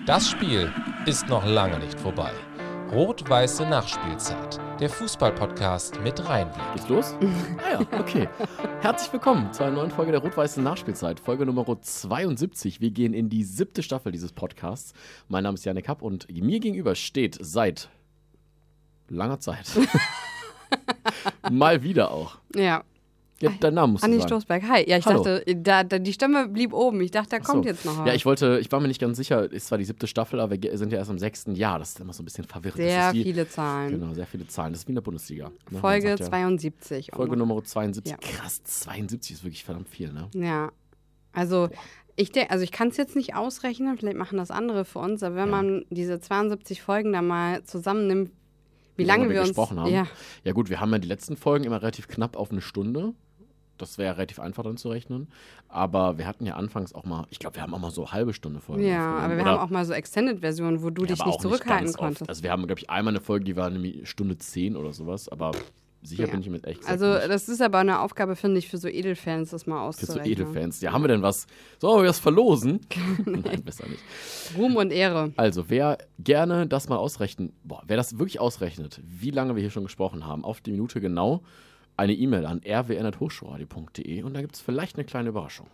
Das Spiel ist noch lange nicht vorbei. Rot-Weiße Nachspielzeit, der Fußball-Podcast mit Reinblick. Geht's los? Ah ja, okay. Herzlich willkommen zu einer neuen Folge der Rot-Weiße Nachspielzeit, Folge Nummer 72. Wir gehen in die 7. Staffel dieses Podcasts. Mein Name ist Janik Happ und mir gegenüber steht seit langer Zeit mal wieder auch. Ja. Ja, dein Name musst du Anni sagen. Stoßberg, hi. Ja, ich Hallo. dachte, die Stimme blieb oben. Ich dachte, da kommt So. jetzt noch was. Ja, ich war mir nicht ganz sicher, es war die 7. Staffel, aber wir sind ja erst am 6. Jahr. Das ist immer so ein bisschen verwirrend. Sehr das ist viele Zahlen. Genau, sehr viele Zahlen. Das ist wie in der Bundesliga. Ne? Man Folge sagt ja, 72. auch Folge noch. Nummer 72. Ja. Krass, 72 ist wirklich verdammt viel, ne? Ja. Also ich kann es jetzt nicht ausrechnen, vielleicht machen das andere für uns, aber wenn man diese 72 Folgen da mal zusammennimmt, wie lange wir uns gesprochen haben. Ja. Ja gut, wir haben ja die letzten Folgen immer relativ knapp auf eine Stunde. Das wäre relativ einfach dann zu rechnen. Aber wir hatten ja anfangs auch mal, ich glaube, wir haben auch mal so halbe Stunde Folgen Ja, aufgenommen. aber wir Oder- haben auch mal so Extended-Versionen, wo du dich aber nicht auch zurückhalten ganz oft. konntest. Also wir haben, glaube ich, einmal eine Folge, die war nämlich Stunde 10 oder sowas. Aber sicher Ja. bin ich mir jetzt echt gesagt Also nicht. das ist aber eine Aufgabe, finde ich, für so Edelfans, das mal Für so auszurechnen. Edelfans. Ja, haben wir denn was? Sollen wir das verlosen? Nein, besser nicht. Ruhm und Ehre. Also, wer gerne das mal wer das wirklich ausrechnet, wie lange wir hier schon gesprochen haben, auf die Minute genau, eine E-Mail an rwn@hochschulradio.de und da gibt es vielleicht eine kleine Überraschung.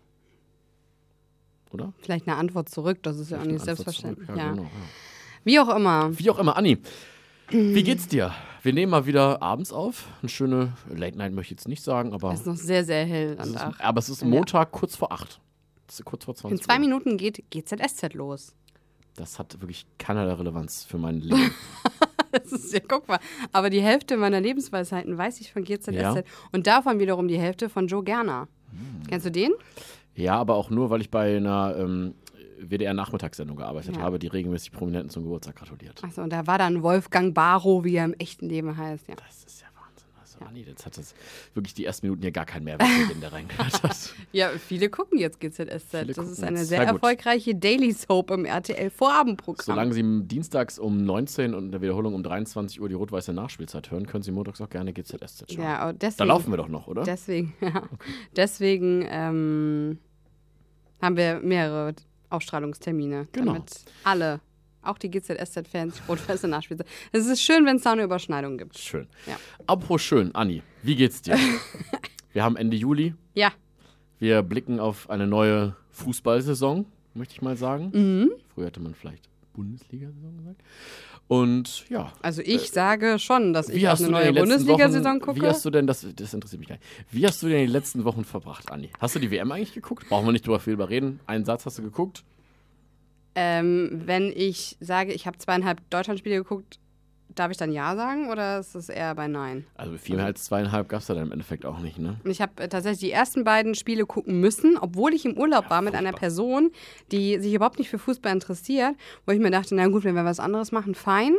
Oder? Vielleicht eine Antwort zurück, das ist ja auch Vielleicht nicht eine Antwort selbstverständlich. zurück. Ja, Ja. genau, ja. Wie auch immer. Wie auch immer, Anni, wie geht's dir? Wir nehmen mal wieder abends auf. Eine schöne Late Night möchte ich jetzt nicht sagen, aber Es ist noch sehr, sehr hell es und ist, ach. aber es ist Ja. Montag kurz vor 8. Das ist kurz vor 20 In 2 Uhr. Minuten geht GZSZ los. Das hat wirklich keinerlei Relevanz für mein Leben. Das ist ja, guck mal. Aber die Hälfte meiner Lebensweisheiten weiß ich von GZSZ Ja. und davon wiederum die Hälfte von Joe Gerner. Kennst du den? Ja, aber auch nur, weil ich bei einer WDR-Nachmittagssendung gearbeitet Ja. habe, die regelmäßig Prominenten zum Geburtstag gratuliert. Achso, und da war dann Wolfgang Barrow, wie er im echten Leben heißt. Ja. Das ist ja Wahnsinn. Also, Anni, jetzt hat das wirklich die ersten Minuten hier gar keinen Mehrwert für den, der reingehört hat. Ja, viele gucken jetzt GZSZ. Viele Das gucken ist eine jetzt. sehr Na gut. erfolgreiche Daily Soap im RTL-Vorabendprogramm. Solange Sie dienstags um 19 und in der Wiederholung um 23 Uhr die rot-weiße Nachspielzeit hören, können Sie montags auch gerne GZSZ schauen. Ja, aber deswegen, Da laufen wir doch noch, oder? Deswegen, ja. Deswegen haben wir mehrere Ausstrahlungstermine. Genau. Damit alle, auch die GZSZ-Fans, die rot-weiße Nachspielzeit. Es ist schön, wenn es da eine Überschneidung gibt. Schön. Ja. Apropos schön, Anni, wie geht's dir? Wir haben Ende Juli. Ja, Wir blicken auf eine neue Fußballsaison, möchte ich mal sagen. Mhm. Früher hätte man vielleicht Bundesliga-Saison gesagt. Und ja. also ich sage schon, dass ich Wie auf hast eine du denn neue die letzten Bundesliga-Saison Wochen, gucke. Wie hast du denn, das interessiert mich gar nicht, wie hast du denn die letzten Wochen verbracht, Anni? Hast du die WM eigentlich geguckt? Brauchen wir nicht viel drüber reden. Einen Satz hast du geguckt? Wenn ich sage, ich habe 2,5 Deutschlandspiele geguckt, darf ich dann Ja sagen oder ist es eher bei Nein? Also viel mehr als 2,5 gab es da dann im Endeffekt auch nicht, ne? Und ich habe tatsächlich die ersten beiden Spiele gucken müssen, obwohl ich im Urlaub war mit einer furchtbar. Person, die sich überhaupt nicht für Fußball interessiert, wo ich mir dachte, na gut, wenn wir was anderes machen, fein.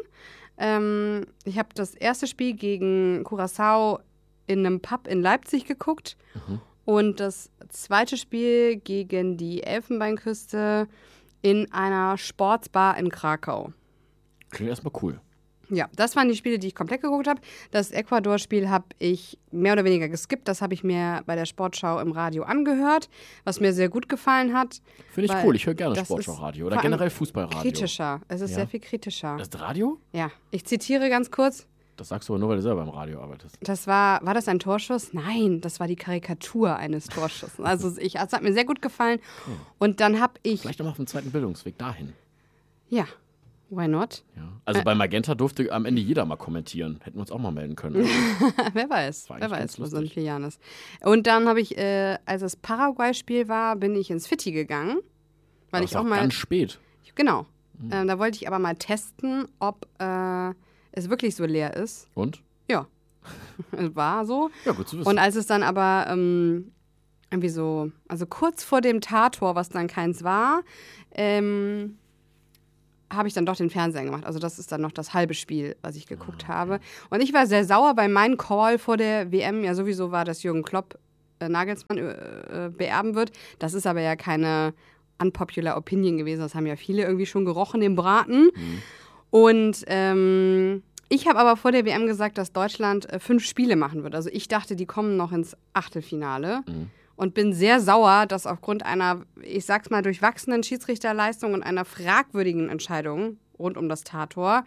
Ich habe das erste Spiel gegen Curaçao in einem Pub in Leipzig geguckt und das zweite Spiel gegen die Elfenbeinküste in einer Sportsbar in Krakau. Klingt erstmal cool. Ja, das waren die Spiele, die ich komplett geguckt habe. Das Ecuador-Spiel habe ich mehr oder weniger geskippt. Das habe ich mir bei der Sportschau im Radio angehört, was mir sehr gut gefallen hat. Finde ich Weil cool. Ich höre gerne das Sportschau-Radio ist oder vor allem generell Fußballradio. Kritischer. Es ist Ja? sehr viel kritischer. Das Radio? Ja, ich zitiere ganz kurz. Das sagst du aber nur, weil du selber im Radio arbeitest. Das war das ein Torschuss? Nein, das war die Karikatur eines Torschusses. Also es hat mir sehr gut gefallen. Und dann habe ich, Vielleicht nochmal auf dem zweiten Bildungsweg dahin. ja, why not? Ja. Also bei Magenta durfte am Ende jeder mal kommentieren. Hätten wir uns auch mal melden können. Wer weiß, War wer eigentlich ganz weiß, wo so ein lustig. Filian ist. Und dann habe ich, als das Paraguay-Spiel war, bin ich ins Fitti gegangen, weil Aber ich ist auch mal, ganz spät. genau, da wollte ich aber mal testen, ob es wirklich so leer ist. Und? Ja, es war so. Ja, gut zu wissen. Und als es dann aber irgendwie so, also kurz vor dem Tattor, was dann keins war, habe ich dann doch den Fernseher gemacht. Also das ist dann noch das halbe Spiel, was ich geguckt habe. Und ich war sehr sauer, weil mein Call vor der WM ja sowieso war, dass Jürgen Klopp Nagelsmann beerben wird. Das ist aber ja keine unpopular Opinion gewesen. Das haben ja viele irgendwie schon gerochen, den Braten. Und ich habe aber vor der WM gesagt, dass Deutschland 5 Spiele machen wird. Also ich dachte, die kommen noch ins Achtelfinale. und bin sehr sauer, dass aufgrund einer, ich sag's mal, durchwachsenen Schiedsrichterleistung und einer fragwürdigen Entscheidung rund um das Tattor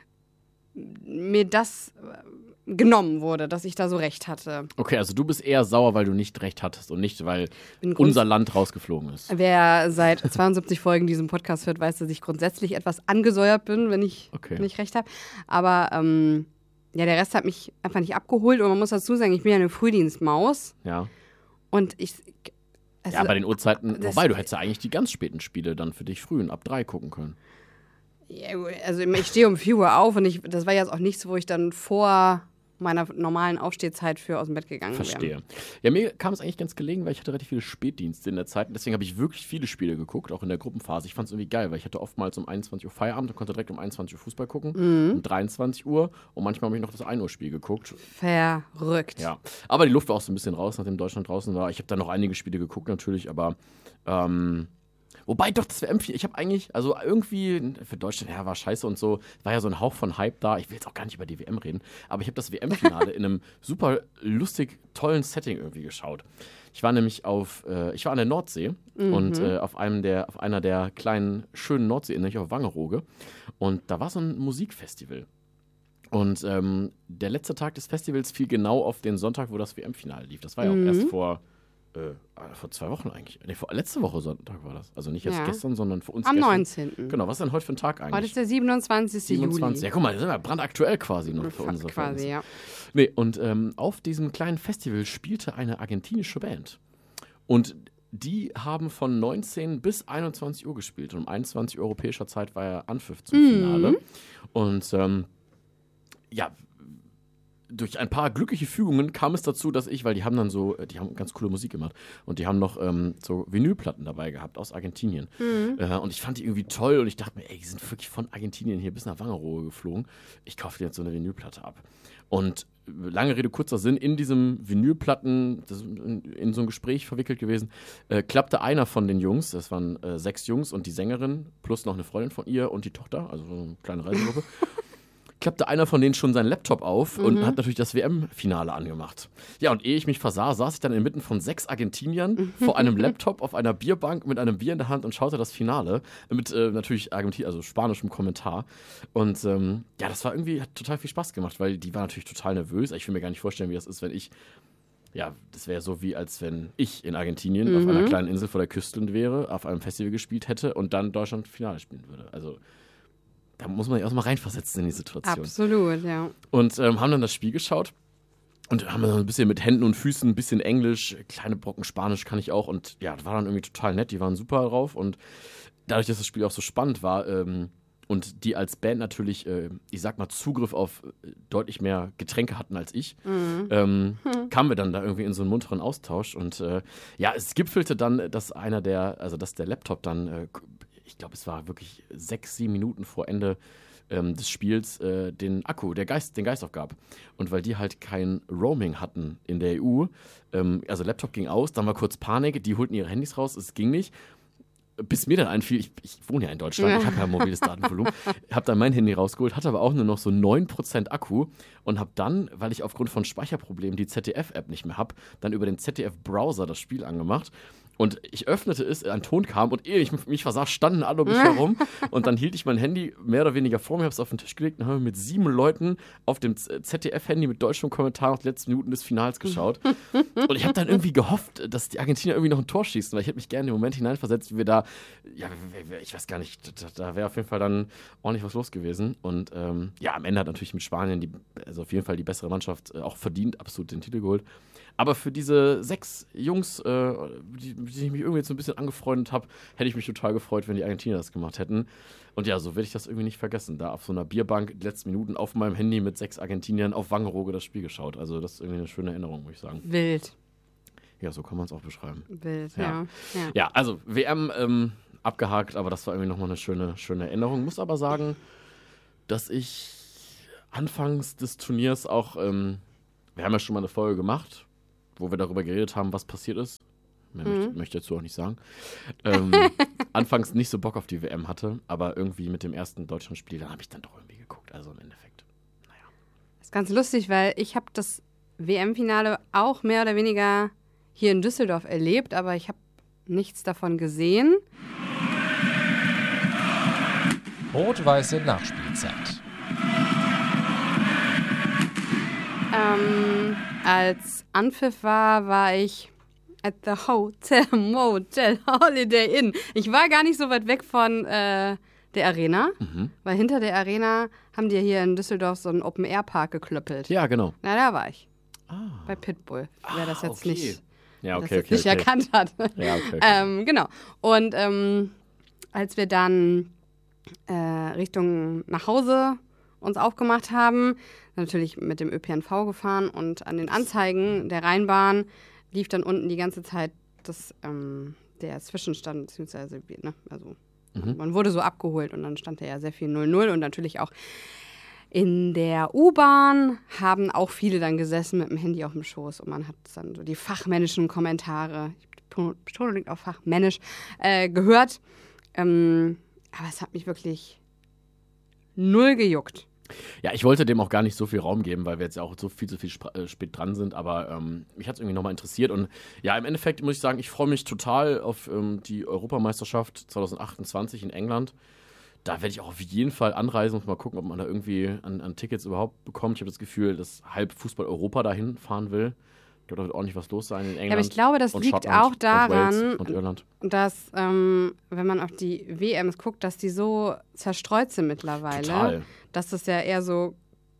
mir das genommen wurde, dass ich da so recht hatte. Okay, also du bist eher sauer, weil du nicht recht hattest und nicht, weil unser Land rausgeflogen ist. Wer seit 72 Folgen diesen Podcast hört, weiß, dass ich grundsätzlich etwas angesäuert bin, wenn ich nicht recht habe. Aber ja, der Rest hat mich einfach nicht abgeholt. Und man muss dazu sagen, ich bin ja eine Frühdienstmaus. Ja. Und ich... Also, ja, bei den Uhrzeiten, wobei, du hättest ja eigentlich die ganz späten Spiele dann für dich früh ab 3 gucken können. Ja, also ich stehe um 4 Uhr auf und das war jetzt auch nichts, wo ich dann vor meiner normalen Aufstehzeit für aus dem Bett gegangen wäre. Verstehe. Ja, mir kam es eigentlich ganz gelegen, weil ich hatte relativ viele Spätdienste in der Zeit. Und deswegen habe ich wirklich viele Spiele geguckt, auch in der Gruppenphase. Ich fand es irgendwie geil, weil ich hatte oftmals um 21 Uhr Feierabend und konnte direkt um 21 Uhr Fußball gucken, um 23 Uhr und manchmal habe ich noch das 1 Uhr Spiel geguckt. Verrückt. Ja, aber die Luft war auch so ein bisschen raus, nachdem Deutschland draußen war. Ich habe dann noch einige Spiele geguckt natürlich, aber wobei doch, das WM, ich habe eigentlich, also irgendwie für Deutschland, ja, war scheiße und so, war ja so ein Hauch von Hype da. Ich will jetzt auch gar nicht über die WM reden, aber ich habe das WM-Finale in einem super lustig, tollen Setting irgendwie geschaut. Ich war nämlich ich war an der Nordsee und auf einer der kleinen, schönen Nordseeinseln, nämlich auf Wangerooge. Und da war so ein Musikfestival. Und der letzte Tag des Festivals fiel genau auf den Sonntag, wo das WM-Finale lief. Das war ja auch erst vor 2 Wochen eigentlich. Nee, letzte Woche Sonntag war das. Also nicht erst gestern, sondern für uns am gestern. 19. Genau, was ist denn heute für ein Tag eigentlich? Heute ist der 27. Juli. Ja, guck mal, das ist ja brandaktuell quasi noch für uns. Quasi, ja. Nee, und auf diesem kleinen Festival spielte eine argentinische Band. Und die haben von 19 bis 21 Uhr gespielt. Und um 21 Uhr europäischer Zeit war ja Anpfiff zum Finale. Und ja, durch ein paar glückliche Fügungen kam es dazu, dass weil die haben ganz coole Musik gemacht und die haben noch so Vinylplatten dabei gehabt aus Argentinien. Und ich fand die irgendwie toll und ich dachte mir, ey, die sind wirklich von Argentinien hier bis nach Wangerooge geflogen. Ich kaufe dir jetzt so eine Vinylplatte ab. Und lange Rede, kurzer Sinn, in diesem Vinylplatten, das ist in so ein Gespräch verwickelt gewesen, klappte einer von den Jungs, das waren 6 Jungs und die Sängerin plus noch eine Freundin von ihr und die Tochter, also so eine kleine Reisegruppe, klappte einer von denen schon seinen Laptop auf und hat natürlich das WM-Finale angemacht. Ja, und ehe ich mich versah, saß ich dann inmitten von 6 Argentiniern vor einem Laptop auf einer Bierbank mit einem Bier in der Hand und schaute das Finale mit natürlich spanischem Kommentar. Und ja, das war irgendwie, hat total viel Spaß gemacht, weil die war natürlich total nervös. Ich will mir gar nicht vorstellen, wie das ist, wenn ich, ja, das wäre so wie, als wenn ich in Argentinien auf einer kleinen Insel vor der Küste wäre, auf einem Festival gespielt hätte und dann Deutschland Finale spielen würde. Also da muss man sich auch mal reinversetzen in die Situation. Absolut, ja. Und haben dann das Spiel geschaut und haben dann ein bisschen mit Händen und Füßen, ein bisschen Englisch, kleine Brocken Spanisch kann ich auch. Und ja, das war dann irgendwie total nett, die waren super drauf. Und dadurch, dass das Spiel auch so spannend war und die als Band natürlich, ich sag mal, Zugriff auf deutlich mehr Getränke hatten als ich, kamen wir dann da irgendwie in so einen munteren Austausch. Und ja, es gipfelte dann, dass dass der Laptop dann ich glaube, es war wirklich 6-7 Minuten vor Ende des Spiels den Geist aufgab. Und weil die halt kein Roaming hatten in der EU, also Laptop ging aus, dann war kurz Panik, die holten ihre Handys raus, es ging nicht. Bis mir dann einfiel, ich wohne ja in Deutschland, ich habe ja ein mobiles Datenvolumen, habe dann mein Handy rausgeholt, hatte aber auch nur noch so 9% Akku und habe dann, weil ich aufgrund von Speicherproblemen die ZDF-App nicht mehr habe, dann über den ZDF-Browser das Spiel angemacht. Und ich öffnete es, ein Ton kam und ehe ich mich versah, standen alle um mich herum. Und dann hielt ich mein Handy mehr oder weniger vor mir, habe es auf den Tisch gelegt und habe mit 7 Leuten auf dem ZDF-Handy mit deutschem Kommentar noch die letzten Minuten des Finals geschaut. Und ich habe dann irgendwie gehofft, dass die Argentinier irgendwie noch ein Tor schießen, weil ich hätte mich gerne im Moment hineinversetzt, wie wir da, ja, ich weiß gar nicht, da wäre auf jeden Fall dann ordentlich was los gewesen. Und ja, am Ende hat natürlich mit Spanien also auf jeden Fall die bessere Mannschaft auch verdient, absolut den Titel geholt. Aber für diese 6 Jungs, die ich mich irgendwie jetzt so ein bisschen angefreundet habe, hätte ich mich total gefreut, wenn die Argentinier das gemacht hätten. Und ja, so werde ich das irgendwie nicht vergessen. Da auf so einer Bierbank die letzten Minuten auf meinem Handy mit 6 Argentiniern auf Wangerooge das Spiel geschaut. Also das ist irgendwie eine schöne Erinnerung, muss ich sagen. Wild. Ja, so kann man es auch beschreiben. Wild, ja. Ja, also WM abgehakt, aber das war irgendwie nochmal eine schöne Erinnerung. Muss aber sagen, dass ich anfangs des Turniers auch, wir haben ja schon mal eine Folge gemacht, wo wir darüber geredet haben, was passiert ist. Mehr möchte ich dazu auch nicht sagen. Anfangs nicht so Bock auf die WM hatte, aber irgendwie mit dem ersten Deutschlandspiel, dann habe ich dann doch irgendwie geguckt. Also im Endeffekt, naja. Das ist ganz lustig, weil ich habe das WM-Finale auch mehr oder weniger hier in Düsseldorf erlebt, aber ich habe nichts davon gesehen. Rot-weiße Nachspielzeit. Als Anpfiff war ich at the Hotel Motel Holiday Inn. Ich war gar nicht so weit weg von der Arena, weil hinter der Arena haben die ja hier in Düsseldorf so einen Open-Air-Park geklöppelt. Ja, genau. Na, da war ich. Bei Pitbull. Wer das jetzt okay. nicht, Ja, das okay, jetzt nicht erkannt hat. Ja, okay. Genau. Und als wir dann Richtung nach Hause uns aufgemacht haben, natürlich mit dem ÖPNV gefahren und an den Anzeigen der Rheinbahn lief dann unten die ganze Zeit der Zwischenstand, beziehungsweise, ne, also man wurde so abgeholt und dann stand da ja sehr viel 0-0 und natürlich auch in der U-Bahn haben auch viele dann gesessen mit dem Handy auf dem Schoß und man hat dann so die fachmännischen Kommentare, die Betonung liegt auf fachmännisch, gehört. Aber es hat mich wirklich null gejuckt. Ja, ich wollte dem auch gar nicht so viel Raum geben, weil wir jetzt ja auch so viel zu spät dran sind, aber mich hat es irgendwie nochmal interessiert und ja, im Endeffekt muss ich sagen, ich freue mich total auf die Europameisterschaft 2028 in England. Da werde ich auch auf jeden Fall anreisen und mal gucken, ob man da irgendwie an Tickets überhaupt bekommt. Ich habe das Gefühl, dass halb Fußball-Europa dahin fahren will. Ich glaube, da wird ordentlich was los sein in England. Ja, aber ich glaube, das liegt Schottland auch daran, und Irland. dass, wenn man auf die WMs guckt, dass die so zerstreut sind mittlerweile. Total. Dass das ja eher so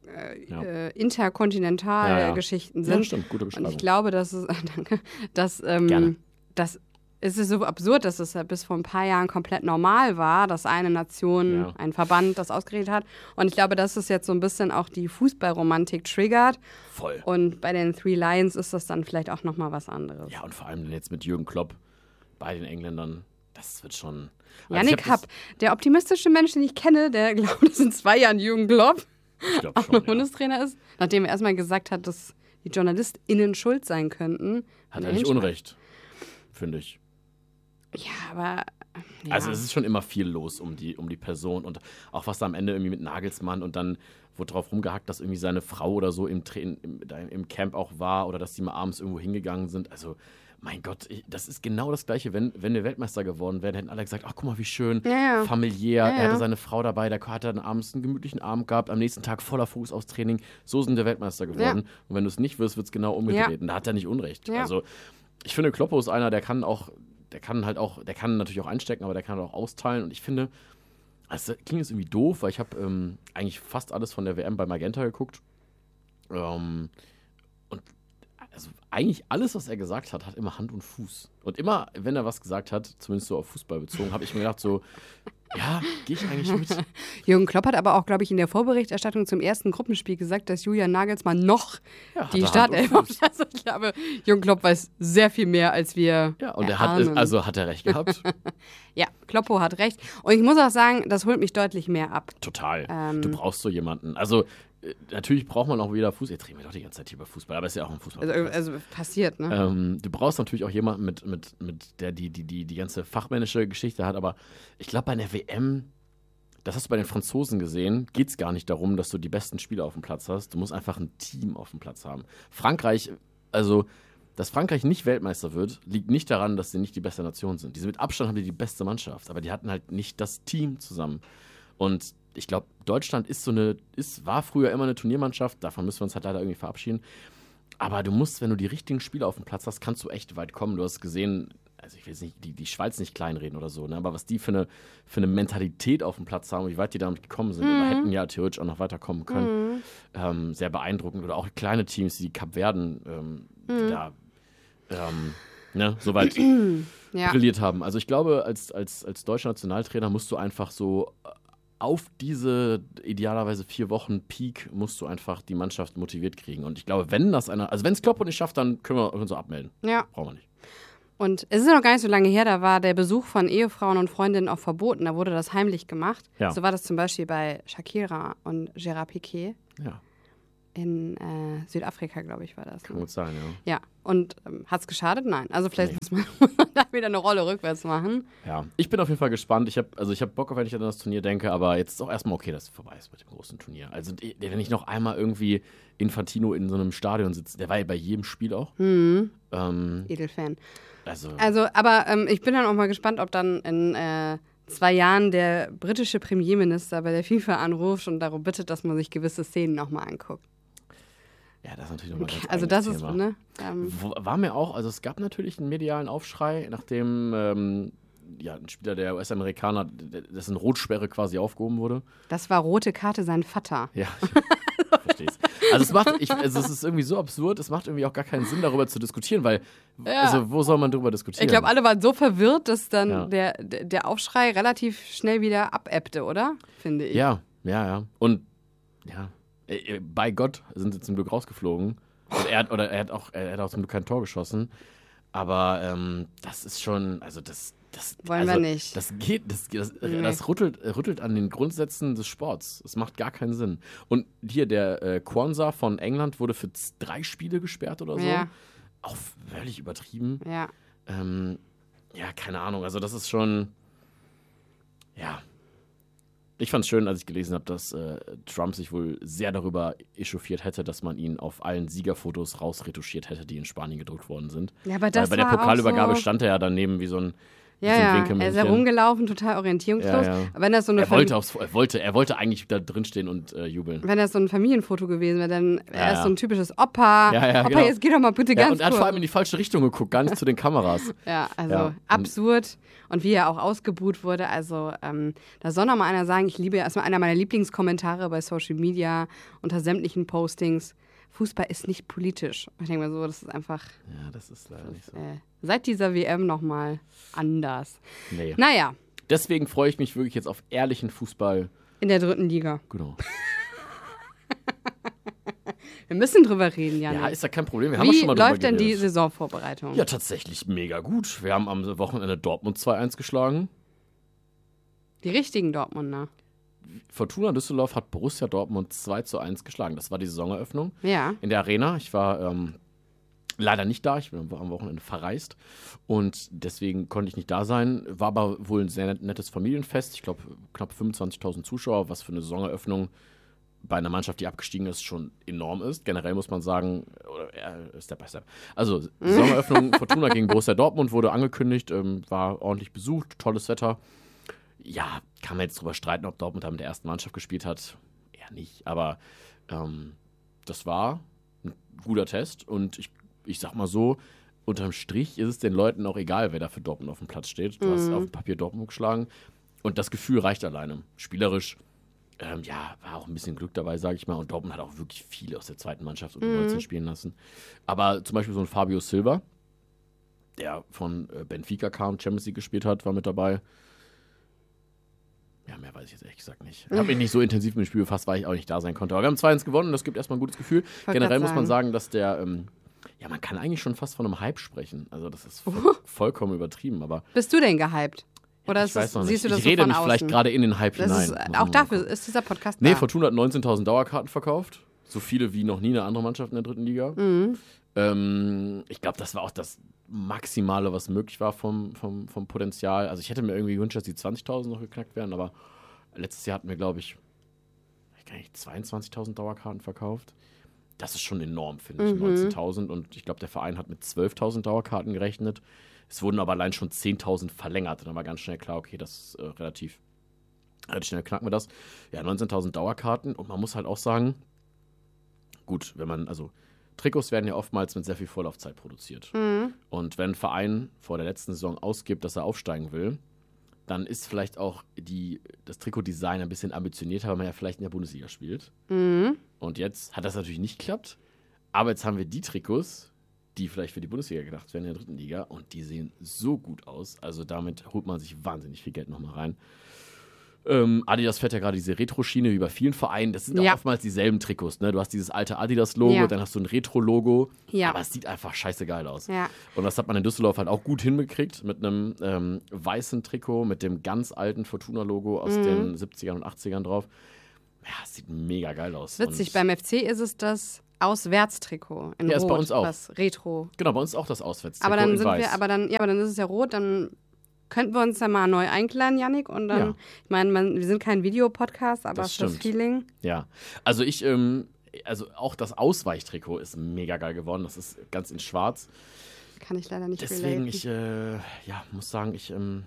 Interkontinental-Geschichten sind. Ja, stimmt, gute Beschreibung. Und ich glaube, dass es, danke, Gerne. es ist so absurd, dass es ja bis vor ein paar Jahren komplett normal war, dass eine Nation, ein Verband das ausgeredet hat. Und ich glaube, dass es jetzt so ein bisschen auch die Fußballromantik triggert. Voll. Und bei den Three Lions ist das dann vielleicht auch nochmal was anderes. Ja, und vor allem jetzt mit Jürgen Klopp bei den Engländern, das wird schon... Yannick Happ, der optimistische Mensch, den ich kenne, der glaubt, dass in 2 Jahren Jürgen Klopp auch noch Bundestrainer ist, nachdem er erstmal gesagt hat, dass die JournalistInnen schuld sein könnten. Hat er nicht Unrecht, finde ich. Ja, aber... Ja. Also es ist schon immer viel los um die Person und auch was da am Ende irgendwie mit Nagelsmann und dann wurde drauf rumgehackt, dass irgendwie seine Frau oder so im Camp auch war oder dass die mal abends irgendwo hingegangen sind. Also mein Gott, das ist genau das Gleiche, wenn wir Weltmeister geworden wären, hätten alle gesagt, ach guck mal, wie schön, familiär, er hatte seine Frau dabei, da hat er dann abends einen gemütlichen Abend gehabt, am nächsten Tag voller Fokus aufs Training, so sind wir Weltmeister geworden. Und wenn du es nicht wirst, wird es genau umgedreht und da hat er nicht Unrecht. Ja. Also ich finde, Kloppo ist einer, der kann natürlich auch einstecken, aber der kann auch austeilen und ich finde, also das klingt jetzt irgendwie doof, weil ich habe eigentlich fast alles von der WM bei Magenta geguckt und also eigentlich alles, was er gesagt hat, hat immer Hand und Fuß. Und immer, wenn er was gesagt hat, zumindest so auf Fußball bezogen, habe ich mir gedacht so, ja, gehe ich eigentlich mit. Jürgen Klopp hat aber auch, glaube ich, in der Vorberichterstattung zum ersten Gruppenspiel gesagt, dass Julian Nagelsmann noch die Startelf hat. Also ich glaube, Jürgen Klopp weiß sehr viel mehr, als wir und erahnen. hat er recht gehabt. Ja, Kloppo hat recht. Und ich muss auch sagen, das holt mich deutlich mehr ab. Total. Du brauchst so jemanden. Also natürlich braucht man auch wieder Fußball. Jetzt reden wir doch die ganze Zeit hier über Fußball, aber es ist ja auch ein Fußball. Also passiert, ne? Du brauchst natürlich auch jemanden mit der die ganze fachmännische Geschichte hat, aber ich glaube bei einer WM, das hast du bei den Franzosen gesehen, geht es gar nicht darum, dass du die besten Spieler auf dem Platz hast. Du musst einfach ein Team auf dem Platz haben. Frankreich, also dass Frankreich nicht Weltmeister wird, liegt nicht daran, dass sie nicht die beste Nation sind. Mit Abstand haben die beste Mannschaft, aber die hatten halt nicht das Team zusammen. Und ich glaube, Deutschland war früher immer eine Turniermannschaft, davon müssen wir uns halt leider irgendwie verabschieden. Aber du musst, wenn du die richtigen Spieler auf dem Platz hast, kannst du echt weit kommen. Du hast gesehen, also ich will jetzt nicht die Schweiz nicht kleinreden oder so, ne? Aber was die für eine Mentalität auf dem Platz haben, wie weit die damit gekommen sind, oder hätten ja theoretisch auch noch weiterkommen können. Sehr beeindruckend. Oder auch kleine Teams, die Kapverden so weit brilliert haben. Also ich glaube, als deutscher Nationaltrainer musst du einfach so auf diese idealerweise 4 Wochen Peak musst du einfach die Mannschaft motiviert kriegen. Und ich glaube, wenn es Kloppo nicht schafft, dann können wir uns so abmelden. Ja. Brauchen wir nicht. Und es ist ja noch gar nicht so lange her, da war der Besuch von Ehefrauen und Freundinnen auch verboten. Da wurde das heimlich gemacht. Ja. So war das zum Beispiel bei Shakira und Gerard Piqué. Ja. In Südafrika, glaube ich, war das. Kann gut sein, ja. Ja, und hat es geschadet? Nein. Also vielleicht muss man da wieder eine Rolle rückwärts machen. Ja, ich bin auf jeden Fall gespannt. Ich hab Bock auf, wenn ich an das Turnier denke, aber jetzt ist auch erstmal okay, dass es vorbei ist mit dem großen Turnier. Also wenn ich noch einmal irgendwie Infantino in so einem Stadion sitze, der war ja bei jedem Spiel auch. Edelfan. Also Aber ich bin dann auch mal gespannt, ob dann in 2 Jahren der britische Premierminister bei der FIFA anruft und darum bittet, dass man sich gewisse Szenen nochmal anguckt. ja, das ist natürlich nochmal ganz Also eigenes das ist, Thema. ne? War mir auch, also es gab natürlich einen medialen Aufschrei, nachdem ein Spieler der US-Amerikaner, dessen Rotsperre quasi aufgehoben wurde. Das war rote Karte sein Vater. Ja, versteh's. Also es ist irgendwie so absurd, es macht irgendwie auch gar keinen Sinn, darüber zu diskutieren, weil, also wo soll man darüber diskutieren? Ich glaube, alle waren so verwirrt, dass dann Ja. der Aufschrei relativ schnell wieder abebbte, oder? Finde ich. Ja. Und ja, bei Gott sind sie zum Glück rausgeflogen. Und er hat auch zum Glück kein Tor geschossen. Aber das ist schon, also das Wollen wir nicht. Das rüttelt an den Grundsätzen des Sports. Das macht gar keinen Sinn. Und hier, der Kwanzaa von England wurde für 3 Spiele gesperrt oder so. Ja. Auch völlig übertrieben. Ja. Ja, keine Ahnung. Also das ist schon, ja. Ich fand es schön, als ich gelesen habe, dass Trump sich wohl sehr darüber echauffiert hätte, dass man ihn auf allen Siegerfotos rausretuschiert hätte, die in Spanien gedruckt worden sind. Ja, aber das Weil bei der war auch Pokalübergabe so, stand er ja daneben wie so ein ja, so ein er ist Winkelmännchen. herumgelaufen, total orientierungslos. Ja. Wenn das so eine Er wollte eigentlich da drinstehen und jubeln. Wenn das so ein Familienfoto gewesen wäre, dann wäre es Ja. so ein typisches Opa. Ja, Opa, genau. jetzt geh doch mal bitte Ja, ganz und er hat kurz. vor allem in die falsche Richtung geguckt, gar nicht zu den Kameras. Ja, also Ja. absurd. Und wie er auch ausgebuht wurde, also da soll noch mal einer sagen, ich liebe, erstmal einer meiner Lieblingskommentare bei Social Media unter sämtlichen Postings, Fußball ist nicht politisch. Ich denke mal so, das ist einfach Ja, das ist leider nicht so. seit dieser WM noch mal anders. Nee. Naja, Deswegen freue ich mich wirklich jetzt auf ehrlichen Fußball. in der 3. Liga. Genau. Wir müssen drüber reden, Jan. Ja, ist ja kein Problem. Wir haben ja Wie schon mal drüber läuft denn die geredet. Saisonvorbereitung? Ja, tatsächlich mega gut. Wir haben am Wochenende Dortmund 2-1 geschlagen. Die richtigen Dortmunder. Fortuna Düsseldorf hat Borussia Dortmund 2-1 geschlagen. Das war die Saisoneröffnung Ja. in der Arena. Ich war leider nicht da. Ich bin am Wochenende verreist und deswegen konnte ich nicht da sein. War aber wohl ein sehr nettes Familienfest. Ich glaube, knapp 25.000 Zuschauer, was für eine Saisoneröffnung bei einer Mannschaft, die abgestiegen ist, schon enorm ist. Generell muss man sagen, Step by Step. Also, Saisoneröffnung Fortuna gegen Borussia Dortmund wurde angekündigt, war ordentlich besucht, tolles Wetter. Ja, kann man jetzt drüber streiten, ob Dortmund da mit der ersten Mannschaft gespielt hat. Eher nicht, aber das war ein guter Test und ich sag mal so, unterm Strich ist es den Leuten auch egal, wer da für Dortmund auf dem Platz steht. Du hast auf dem Papier Dortmund geschlagen und das Gefühl reicht alleine. Spielerisch, war auch ein bisschen Glück dabei, sage ich mal. Und Dortmund hat auch wirklich viele aus der zweiten Mannschaft unter 19 spielen lassen. Aber zum Beispiel so ein Fabio Silva, der von Benfica kam, Champions League gespielt hat, war mit dabei. Ja, mehr weiß ich jetzt ehrlich gesagt nicht. Ich habe mich nicht so intensiv mit dem Spiel befasst, weil ich auch nicht da sein konnte. Aber wir haben 2-1 gewonnen und das gibt erstmal ein gutes Gefühl. Generell muss man sagen, dass der, man kann eigentlich schon fast von einem Hype sprechen. Also das ist vollkommen übertrieben, aber Bist du denn gehypt? Oder ich weiß noch siehst nicht. du das Ich so rede von mich außen? vielleicht gerade in den Hype Das hinein. ist, Muss man auch mal dafür gucken. ist dieser Podcast Nee, da. Fortuna hat 19.000 Dauerkarten verkauft. So viele wie noch nie eine andere Mannschaft in der 3. Liga. Ich glaube, das war auch das Maximale, was möglich war vom Potenzial. Also ich hätte mir irgendwie gewünscht, dass die 20.000 noch geknackt werden, aber letztes Jahr hatten wir, glaube ich, 22.000 Dauerkarten verkauft. Das ist schon enorm, finde ich, 19.000. Und ich glaube, der Verein hat mit 12.000 Dauerkarten gerechnet. Es wurden aber allein schon 10.000 verlängert. Und dann war ganz schnell klar, okay, das ist relativ schnell knacken wir das. Ja, 19.000 Dauerkarten. Und man muss halt auch sagen, gut, Trikots werden ja oftmals mit sehr viel Vorlaufzeit produziert. Und wenn ein Verein vor der letzten Saison ausgibt, dass er aufsteigen will, dann ist vielleicht auch das Trikotdesign ein bisschen ambitionierter, weil man ja vielleicht in der Bundesliga spielt. Und jetzt hat das natürlich nicht geklappt. Aber jetzt haben wir die Trikots, die vielleicht für die Bundesliga gedacht werden in der 3. Liga. Und die sehen so gut aus. Also damit holt man sich wahnsinnig viel Geld nochmal rein. Adidas fährt ja gerade diese Retro-Schiene wie bei vielen Vereinen. Das sind auch oftmals dieselben Trikots. Ne? Du hast dieses alte Adidas-Logo, dann hast du ein Retro-Logo. Ja. Aber es sieht einfach scheiße geil aus. Ja. Und das hat man in Düsseldorf halt auch gut hingekriegt mit einem weißen Trikot, mit dem ganz alten Fortuna-Logo aus den 70ern und 80ern drauf. es sieht mega geil aus. Witzig, beim FC ist es das Auswärtstrikot in Ja, Rot. ist bei uns auch. Das Retro. Genau, bei uns auch das Auswärtstrikot Aber dann in sind weiß. wir, aber dann ist es ja rot, dann könnten wir uns da mal neu einkleiden, Yannick. Und dann, Ja. ich meine, wir sind kein Videopodcast, aber Das für das stimmt. Feeling. Ja, also also auch das Ausweichtrikot ist mega geil geworden. Das ist ganz in schwarz. Kann ich leider nicht Deswegen, relaten. ich muss sagen,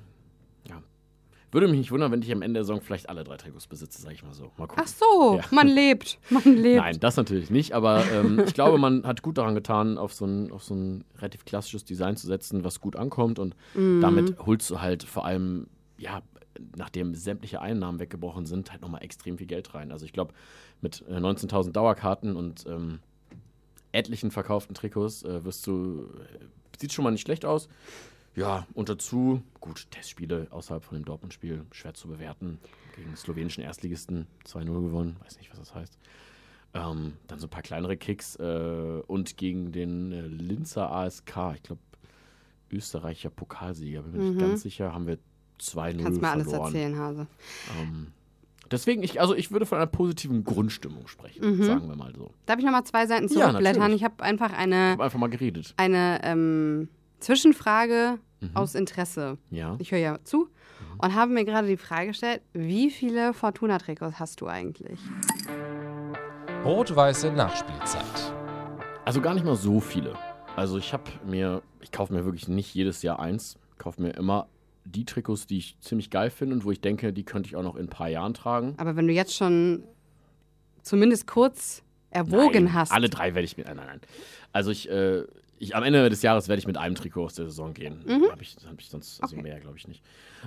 würde mich nicht wundern, wenn ich am Ende der Saison vielleicht alle 3 Trikots besitze, sag ich mal so. Mal gucken. Ach so, Ja. man lebt. Nein, das natürlich nicht, aber ich glaube, man hat gut daran getan, auf so ein relativ klassisches Design zu setzen, was gut ankommt und damit holst du halt vor allem, nachdem sämtliche Einnahmen weggebrochen sind, halt nochmal extrem viel Geld rein. Also ich glaube, mit 19.000 Dauerkarten und etlichen verkauften Trikots sieht schon mal nicht schlecht aus. Ja, und dazu, gut, Testspiele außerhalb von dem Dortmund-Spiel, schwer zu bewerten. Gegen den slowenischen Erstligisten 2-0 gewonnen, weiß nicht, was das heißt. Dann so ein paar kleinere Kicks und gegen den Linzer ASK, ich glaube, Österreicher Pokalsieger, bin mir nicht ganz sicher, haben wir 2-0 Kannst mal alles verloren. erzählen, Hase. Deswegen, ich würde von einer positiven Grundstimmung sprechen, sagen wir mal so. Darf ich nochmal 2 Seiten Ja, zurückblättern? natürlich. Ich habe einfach Ich habe einfach mal geredet. eine Zwischenfrage aus Interesse. Ja. Ich höre ja zu und habe mir gerade die Frage gestellt, wie viele Fortuna-Trikots hast du eigentlich? Rot-weiße Nachspielzeit. Also gar nicht mal so viele. Also ich kaufe mir wirklich nicht jedes Jahr eins. Ich kaufe mir immer die Trikots, die ich ziemlich geil finde und wo ich denke, die könnte ich auch noch in ein paar Jahren tragen. Aber wenn du jetzt schon zumindest kurz erwogen Nein, hast. alle 3 werde ich mit. Nein. Also am Ende des Jahres werde ich mit einem Trikot aus der Saison gehen. Hab ich sonst, also Okay. mehr, glaube ich nicht.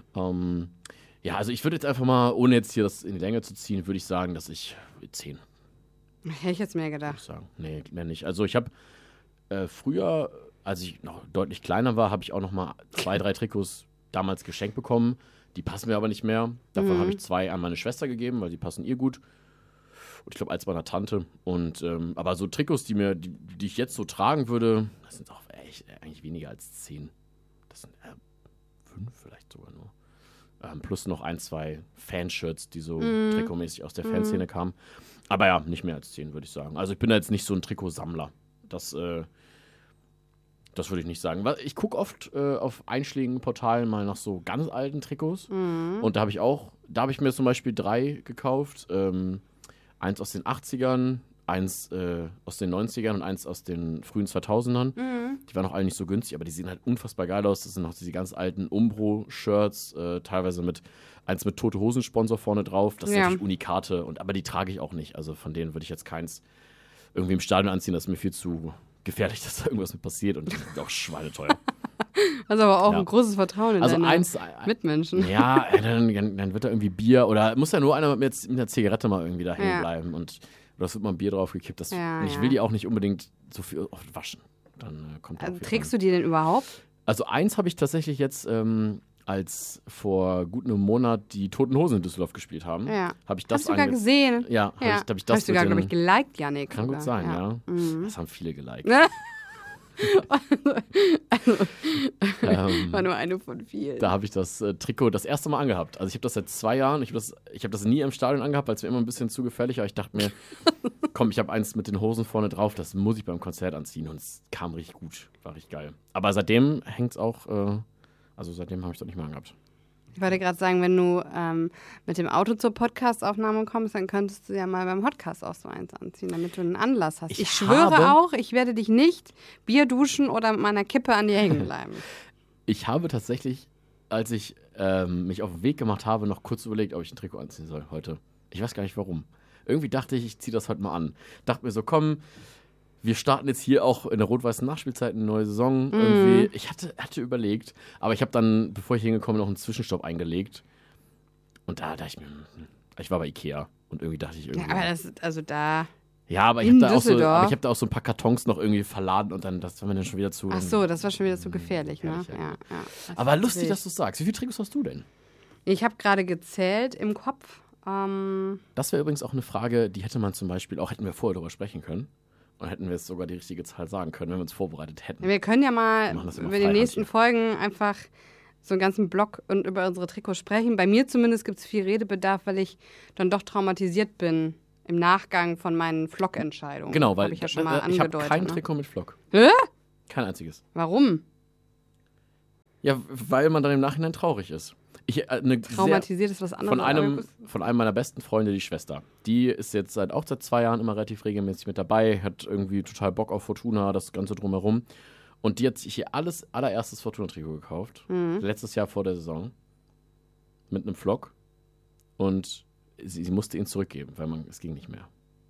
Also ich würde jetzt einfach mal, ohne jetzt hier das in die Länge zu ziehen, würde ich sagen, dass ich 10, Hätte ich jetzt mehr würde gedacht. ich sagen. Nee, mehr nicht. Also ich habe früher, als ich noch deutlich kleiner war, habe ich auch noch mal 2, 3 Trikots damals geschenkt bekommen. Die passen mir aber nicht mehr. Davon habe ich 2 an meine Schwester gegeben, weil die passen ihr gut. Und ich glaube, eins meiner Tante. Und aber so Trikots, die ich jetzt so tragen würde, das sind auch echt eigentlich weniger als 10. Das sind 5 vielleicht sogar nur. Plus noch 1, 2 Fanshirts, die so trikotmäßig aus der Fanszene kamen. Aber ja, nicht mehr als 10, würde ich sagen. Also ich bin da jetzt nicht so ein Trikotsammler. Das würde ich nicht sagen. Ich gucke oft auf einschlägigen Portalen mal nach so ganz alten Trikots. Und da habe ich mir zum Beispiel 3 gekauft. Eins aus den 80ern, eins aus den 90ern und eins aus den frühen 2000ern. Die waren auch alle nicht so günstig, aber die sehen halt unfassbar geil aus. Das sind auch diese ganz alten Umbro-Shirts, teilweise eins mit Tote Hosen-Sponsor vorne drauf. Das sind natürlich Unikate, aber die trage ich auch nicht. Also von denen würde ich jetzt keins irgendwie im Stadion anziehen. Das ist mir viel zu gefährlich, dass da irgendwas mit passiert und die sind auch schweineteuer. Also aber auch Ja. ein großes Vertrauen in Also deine Mitmenschen. Ja, dann wird da irgendwie Bier oder muss ja nur einer mit einer Zigarette mal irgendwie da hängen bleiben und das wird mal ein Bier draufgekippt. Und ich will die auch nicht unbedingt so viel oft waschen. Dann kommt Also, trägst du die denn überhaupt? Also eins habe ich tatsächlich jetzt, als vor gut einem Monat die Toten Hosen in Düsseldorf gespielt haben, Ja. habe ich das Hast du sogar gesehen? Ja, Ja. habe ich das Hast du sogar, glaube ich, geliked, Yannick. Kann gut sogar. sein, ja. Das haben viele geliked. War nur eine von vielen. Da habe ich das Trikot das erste Mal angehabt. Also ich habe das seit 2 Jahren. Ich habe das nie im Stadion angehabt, weil es mir immer ein bisschen zu gefährlich war. Ich dachte mir, komm, ich habe eins mit den Hosen vorne drauf. Das muss ich beim Konzert anziehen. Und es kam richtig gut. War richtig geil. Aber seitdem hängt es auch, seitdem habe ich das nicht mehr angehabt. Ich wollte gerade sagen, wenn du mit dem Auto zur Podcast-Aufnahme kommst, dann könntest du ja mal beim Podcast auch so eins anziehen, damit du einen Anlass hast. Ich schwöre auch, ich werde dich nicht Bier duschen oder mit meiner Kippe an dir hängen bleiben. Ich habe tatsächlich, als ich mich auf den Weg gemacht habe, noch kurz überlegt, ob ich ein Trikot anziehen soll heute. Ich weiß gar nicht warum. Irgendwie dachte ich ziehe das heute mal an. Dachte mir so, komm, wir starten jetzt hier auch in der rot-weißen Nachspielzeit eine neue Saison. Irgendwie. Ich hatte überlegt, aber ich habe dann, bevor ich hingekommen bin, noch einen Zwischenstopp eingelegt. Und da dachte ich mir, ich war bei Ikea und irgendwie dachte ich irgendwie. Ja, aber das, also da. Ja, aber ich habe da auch so ein paar Kartons noch irgendwie verladen und dann, das war mir dann schon wieder zu. Ach so, das war schon wieder zu gefährlich, ne? Ja. Ja. Aber lustig, dass du es sagst. Wie viele Trikots hast du denn? Ich habe gerade gezählt im Kopf. Das wäre übrigens auch eine Frage, die hätte man zum Beispiel auch, hätten wir vorher darüber sprechen können. Und hätten wir jetzt sogar die richtige Zahl sagen können, wenn wir uns vorbereitet hätten. Wir können ja mal Wir machen das immer über die freihand nächsten hier. Folgen einfach so einen ganzen Blog und über unsere Trikots sprechen. Bei mir zumindest gibt es viel Redebedarf, weil ich dann doch traumatisiert bin im Nachgang von meinen Flock-Entscheidungen. Genau, weil Hab ich ja schon mal ich habe angedeutet. kein Ne? Trikot mit Flock. Hä? Kein einziges. Warum? Ja, weil man dann im Nachhinein traurig ist. Traumatisiert ist was anderes. Von einem meiner besten Freunde, die Schwester. Die ist jetzt seit 2 Jahren immer relativ regelmäßig mit dabei, hat irgendwie total Bock auf Fortuna, das Ganze drumherum. Und die hat sich ihr allererstes Fortuna-Trikot gekauft. Letztes Jahr vor der Saison. Mit einem Flock. Und sie musste ihn zurückgeben, weil es ging nicht mehr.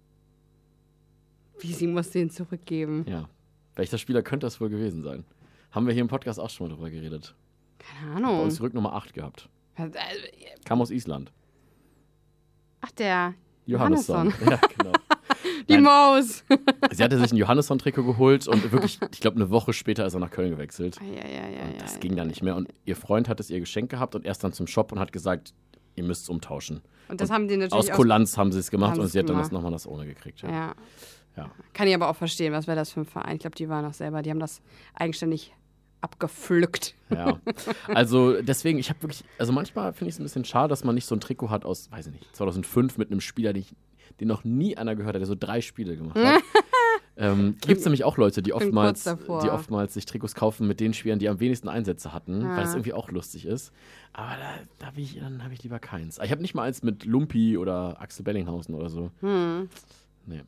Wie, sie musste ihn zurückgeben? Ja. Welcher Spieler könnte das wohl gewesen sein? Haben wir hier im Podcast auch schon mal drüber geredet. Keine Bei Ahnung. uns Rück Nummer 8 gehabt. Kam aus Island. Ach, der Johannesson. Johannesson. Ja, genau. Die Nein. Maus. Sie hatte sich ein Johannesson-Trikot geholt und wirklich, ich glaube, eine Woche später ist er nach Köln gewechselt. Und das ging dann nicht mehr. Und ihr Freund hat es ihr geschenkt gehabt und erst dann zum Shop und hat gesagt, ihr müsst es umtauschen. Und das haben die natürlich Aus Kulanz haben sie es gemacht haben und es sie hat dann gemacht. nochmal das ohne gekriegt. Ja. Ja. Kann ich aber auch verstehen, was wäre das für ein Verein? Ich glaube, die waren auch selber, die haben das eigenständig abgepflückt. Ja, also deswegen, ich habe wirklich, also manchmal finde ich es ein bisschen schade, dass man nicht so ein Trikot hat aus, weiß ich nicht, 2005 mit einem Spieler, den noch nie einer gehört hat, der so 3 Spiele gemacht hat. Gibt es nämlich auch Leute, die oftmals sich Trikots kaufen mit den Spielern, die am wenigsten Einsätze hatten, weil das irgendwie auch lustig ist. Aber dann habe ich lieber keins. Ich habe nicht mal eins mit Lumpi oder Axel Bellinghausen oder so. Nee.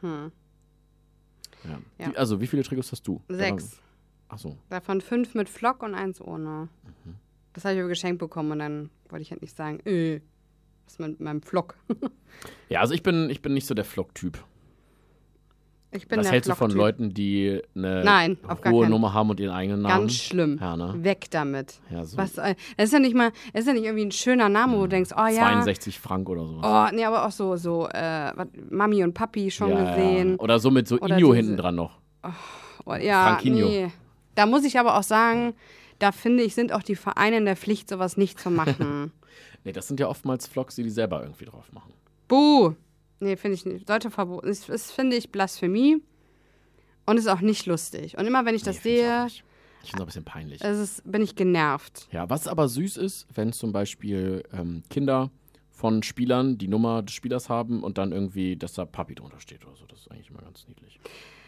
Ja. Also, wie viele Trikots hast du? 6. Ach so. Davon 5 mit Flock und 1 ohne. Das habe ich aber geschenkt bekommen und dann wollte ich halt nicht sagen, was mit meinem Flock. Ja, also ich bin nicht so der Flock-Typ. Ich bin Was der hältst du von Flock-Typ. Leuten, die eine Nein, auf gar hohe keinen. Nummer haben und ihren eigenen Namen? Ganz schlimm. Ja, ne? Weg damit. Ja, so Das ist ja nicht irgendwie ein schöner Name, wo du denkst, oh ja. 62 Frank oder so. Oh, nee, aber auch so Mami und Papi schon gesehen. Oder so mit so Oder Inyo diese- hinten dran noch. Oh, ja, Frankinho. nee. Da muss ich aber auch sagen, da finde ich, sind auch die Vereine in der Pflicht, sowas nicht zu machen. Nee, das sind ja oftmals Vlogs, die selber irgendwie drauf machen. Buh! Nee, finde ich nicht. Sollte verboten. Ist, finde ich, Blasphemie. Und ist auch nicht lustig. Und immer, wenn ich das find ich auch sehe, nicht. Ich finde es ein bisschen peinlich. bin ich genervt. Ja, was aber süß ist, wenn zum Beispiel Kinder von Spielern die Nummer des Spielers haben und dann irgendwie, dass da Papi drunter steht oder so. Das ist eigentlich immer ganz niedlich.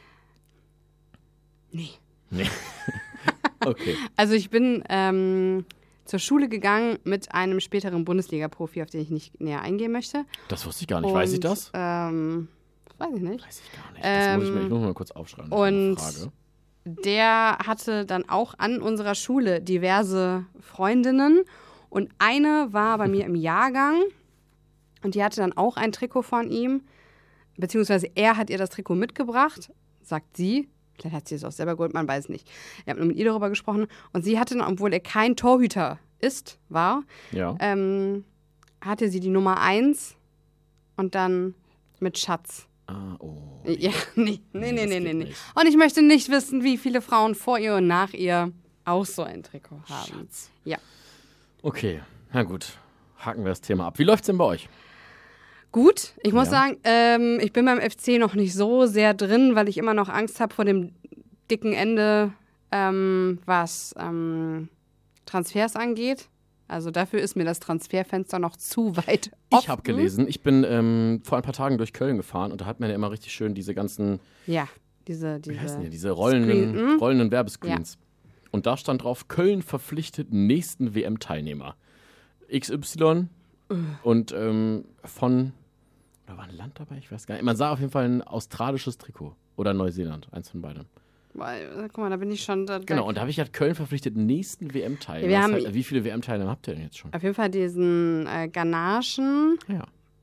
Nee. Nee. Okay. Also ich bin zur Schule gegangen mit einem späteren Bundesliga-Profi, auf den ich nicht näher eingehen möchte. Das wusste ich gar nicht. Weiß ich das? Weiß ich nicht. Weiß ich gar nicht. Das ich muss mal kurz aufschreiben. Das ist Und eine Frage. der hatte dann auch an unserer Schule diverse Freundinnen. Und eine war bei mir im Jahrgang und die hatte dann auch ein Trikot von ihm. Beziehungsweise er hat ihr das Trikot mitgebracht, sagt sie. Vielleicht hat sie es auch selber geholt, man weiß nicht. Ich habe nur mit ihr darüber gesprochen. Und sie hatte, obwohl er kein Torhüter war, Ja. hatte sie die Nummer 1 und dann mit Schatz. Oh. Ja, nee. das geht nicht. Und ich möchte nicht wissen, wie viele Frauen vor ihr und nach ihr auch so ein Trikot haben. Schatz. Ja. Okay, na gut. Haken wir das Thema ab. Wie läuft's denn bei euch? Gut, ich muss Ja. sagen, ich bin beim FC noch nicht so sehr drin, weil ich immer noch Angst habe vor dem dicken Ende, was Transfers angeht. Also dafür ist mir das Transferfenster noch zu weit offen. Ich habe gelesen, ich bin vor ein paar Tagen durch Köln gefahren und da hat man ja immer richtig schön diese ganzen, Ja, diese wie heißen die, diese Screen- rollenden Werbescreens. Und da stand drauf, Köln verpflichtet nächsten WM-Teilnehmer. XY und von, oder war ein Land dabei? Ich weiß gar nicht. Man sah auf jeden Fall ein australisches Trikot oder Neuseeland, eins von beidem. Guck mal, da bin ich schon. Genau, und da habe ich halt Köln verpflichtet, nächsten WM-Teilnehmer. Ja, wir Das haben- heißt, wie viele WM-Teilnehmer habt ihr denn jetzt schon? Auf jeden Fall diesen Ganachen-Dude.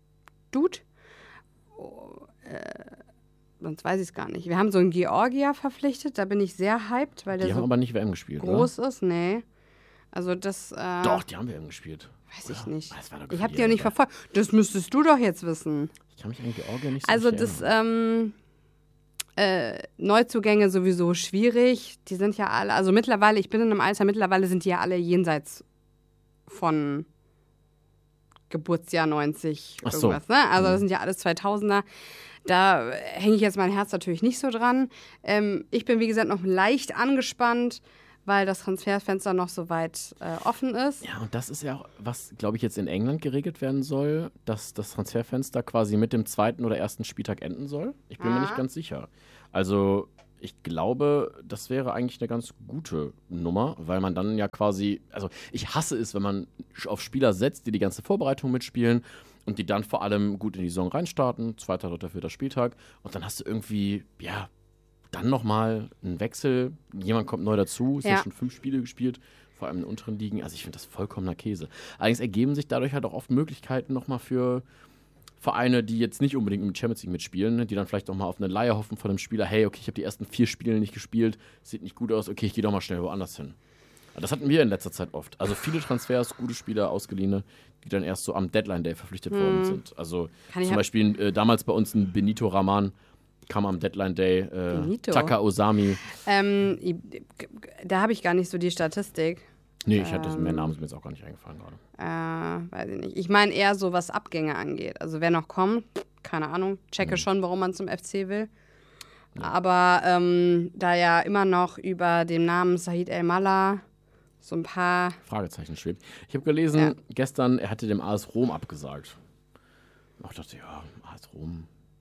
Ja. Sonst weiß ich es gar nicht. Wir haben so einen Georgier verpflichtet, da bin ich sehr hyped, weil der Die haben so aber nicht WM gespielt, groß ist. Nee. Also das Doch, die haben WM gespielt. weiß ich nicht. Das war doch Ich habe die Gefühl, ja nicht aber- verfolgt. Das müsstest du doch jetzt wissen. Ich kann mich an Georgien nicht so Also richtig das erinnern. Neuzugänge sowieso schwierig. Die sind ja alle, also mittlerweile, ich bin in einem Alter, mittlerweile sind die ja alle jenseits von Geburtsjahr 90 Ach so. irgendwas. Ne? Also das sind ja alles 2000er. Da hänge ich jetzt mein Herz natürlich nicht so dran. Ich bin, wie gesagt, noch leicht angespannt, weil das Transferfenster noch so weit offen ist. Ja, und das ist ja auch, was, glaube ich, jetzt in England geregelt werden soll, dass das Transferfenster quasi mit dem 2. oder 1. Spieltag enden soll. Ich bin mir nicht ganz sicher. Also ich glaube, das wäre eigentlich eine ganz gute Nummer, weil man dann ja quasi, also ich hasse es, wenn man auf Spieler setzt, die die ganze Vorbereitung mitspielen und die dann vor allem gut in die Saison reinstarten, 2., 3., 4. Spieltag und dann hast du irgendwie, ja, dann nochmal einen Wechsel, jemand kommt neu dazu, es sind schon 5 Spiele gespielt, vor allem in den unteren Ligen, also ich finde das vollkommener Käse. Allerdings ergeben sich dadurch halt auch oft Möglichkeiten nochmal für Vereine, die jetzt nicht unbedingt im Champions League mitspielen, ne, die dann vielleicht auch mal auf eine Leihe hoffen von dem Spieler, hey, okay, ich habe die ersten 4 Spiele nicht gespielt, sieht nicht gut aus, okay, ich gehe doch mal schnell woanders hin. Das hatten wir in letzter Zeit oft. Also viele Transfers, gute Spieler, Ausgeliehene, die dann erst so am Deadline-Day verpflichtet worden sind. Also zum Beispiel damals bei uns ein Benito Raman kam am Deadline-Day, Taka Osami. Da habe ich gar nicht so die Statistik. Nee, ich hatte mehr Namen, sind mir jetzt auch gar nicht eingefallen gerade. Weiß ich nicht. Ich meine eher so, was Abgänge angeht. Also wer noch kommt, keine Ahnung. Checke schon, warum man zum FC will. Ja. Aber da ja immer noch über den Namen Said El-Mallah so ein paar Fragezeichen schwebt. Ich habe gelesen, gestern, er hatte dem AS Rom abgesagt. Ich dachte, ja, AS Rom,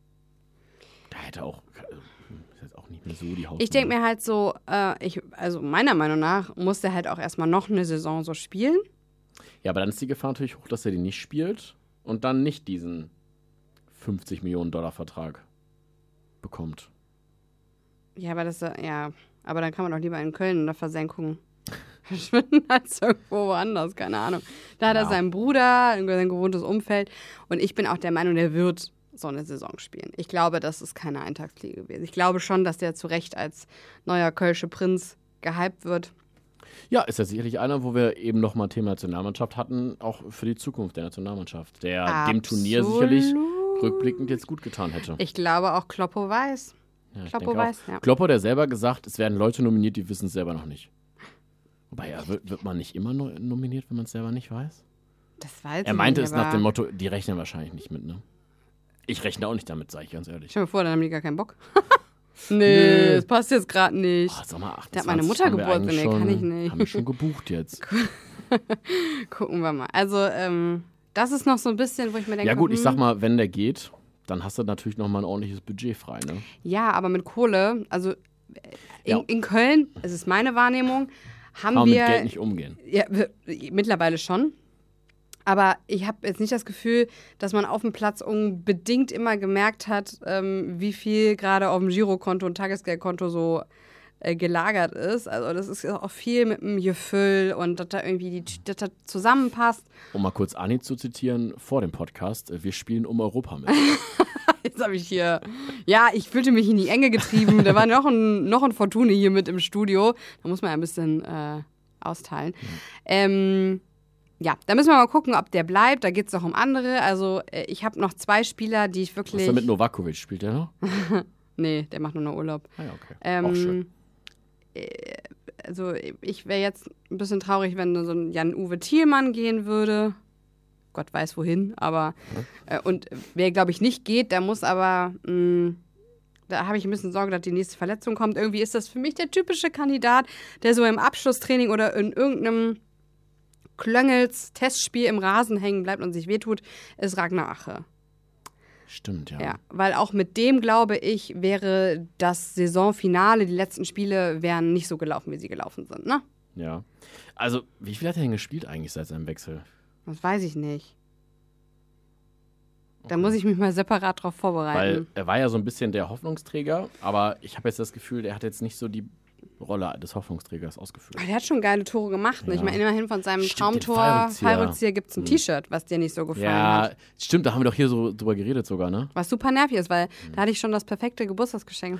da hätte auch, ist jetzt auch nicht mehr so die Hausnummer. Ich denke mir halt so, also meiner Meinung nach muss der halt auch erstmal noch eine Saison so spielen. Ja, aber dann ist die Gefahr natürlich hoch, dass er die nicht spielt und dann nicht diesen 50 Millionen $ Vertrag bekommt. Ja, aber aber dann kann man doch lieber in Köln in der Versenkung verschwinden als irgendwo woanders, keine Ahnung. Da hat er seinen Bruder, sein gewohntes Umfeld und ich bin auch der Meinung, der wird so eine Saison spielen. Ich glaube, das ist keine Eintagsfliege gewesen. Ich glaube schon, dass der zu Recht als neuer Kölsche Prinz gehypt wird. Ja, ist ja sicherlich einer, wo wir eben nochmal Thema Nationalmannschaft hatten, auch für die Zukunft der Nationalmannschaft, der dem Turnier sicherlich rückblickend jetzt gut getan hätte. Ich glaube auch Kloppo weiß. Ja, Kloppo weiß, ja. Kloppo, der selber gesagt, es werden Leute nominiert, die wissen es selber noch nicht. Wobei, wird man nicht immer nominiert, wenn man es selber nicht weiß? Das weiß ich nicht. Er meinte es nach dem Motto, die rechnen wahrscheinlich nicht mit, ne? Ich rechne auch nicht damit, sage ich ganz ehrlich. Stell mir vor, dann haben die gar keinen Bock. Nee, das passt jetzt gerade nicht. Sag mal, 28 der hat meine Mutter Geburtstag, nee, kann ich nicht. Haben wir schon gebucht jetzt. Gucken wir mal. Also, das ist noch so ein bisschen, wo ich mir denke, ja gut, ich sag mal, wenn der geht, dann hast du natürlich noch mal ein ordentliches Budget frei, ne? Ja, aber mit Kohle, also in Köln, es ist meine Wahrnehmung, haben wir mit Geld nicht umgehen. Ja, mittlerweile schon. Aber ich habe jetzt nicht das Gefühl, dass man auf dem Platz unbedingt immer gemerkt hat, wie viel gerade auf dem Girokonto und Tagesgeldkonto so gelagert ist. Also das ist auch viel mit dem Gefühl und dass da irgendwie dass das zusammenpasst. Um mal kurz Anni zu zitieren vor dem Podcast, wir spielen um Europa mit. Jetzt habe ich hier, ja, ich fühlte mich in die Enge getrieben. Da war noch ein Fortune hier mit im Studio. Da muss man ja ein bisschen austeilen. Ja, da müssen wir mal gucken, ob der bleibt. Da geht es noch um andere. Also ich habe noch 2 Spieler, die ich wirklich... Was ist denn mit Novakovic? Spielt der noch? Nee, der macht nur noch Urlaub. Ah ja, okay. Auch schön. Also ich wäre jetzt ein bisschen traurig, wenn so ein Jan-Uwe Thielmann gehen würde. Gott weiß wohin, aber... und wer, glaube ich, nicht geht, der muss aber... da habe ich ein bisschen Sorge, dass die nächste Verletzung kommt. Irgendwie ist das für mich der typische Kandidat, der so im Abschlusstraining oder in irgendeinem Klöngels Testspiel im Rasen hängen bleibt und sich wehtut, ist Ragnar Ache. Stimmt, ja. Ja, weil auch mit dem, glaube ich, wäre das Saisonfinale, die letzten Spiele wären nicht so gelaufen, wie sie gelaufen sind, ne? Ja. Also, wie viel hat er denn gespielt eigentlich seit seinem Wechsel? Das weiß ich nicht. Da muss ich mich mal separat drauf vorbereiten. Weil er war ja so ein bisschen der Hoffnungsträger, aber ich habe jetzt das Gefühl, der hat jetzt nicht so die Rolle des Hoffnungsträgers ausgeführt. Aber der hat schon geile Tore gemacht. Ne? Ja. Ich meine, immerhin von seinem Stimmt, Traumtor Fallrückzieher gibt es ein T-Shirt, was dir nicht so gefallen hat. Ja, stimmt, da haben wir doch hier so drüber geredet sogar, ne? Was super nervig ist, weil da hatte ich schon das perfekte Geburtstagsgeschenk.